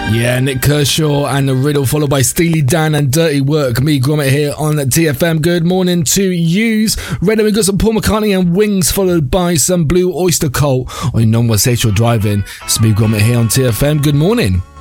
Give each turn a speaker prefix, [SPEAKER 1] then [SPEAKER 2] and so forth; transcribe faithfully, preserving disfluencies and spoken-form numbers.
[SPEAKER 1] Yeah, Nick Kershaw and The Riddle, followed by Steely Dan and Dirty Work. Me, Gromit, here on T F M. Good morning to yous. Ready, we've got some Paul McCartney and Wings, followed by some Blue Oyster Cult on non-sexual driving. It's me, Gromit, here on T F M. Good morning.